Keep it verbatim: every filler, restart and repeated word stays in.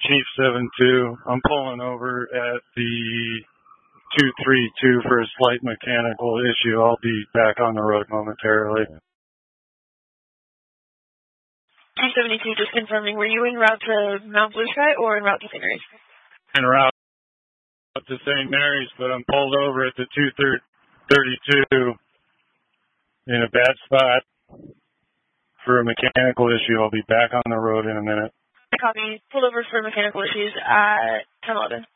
Chief seven two. I'm pulling over at the two three two for a slight mechanical issue. I'll be back on the road momentarily. two seventy-two, just confirming, were you en route to Mount Blue Sky or en route to Saint Mary's? En route to Saint Mary's, but I'm pulled over at the two thirty-two in a bad spot for a mechanical issue. I'll be back on the road in a minute. Copy. Pulled over for mechanical issues at ten eleven.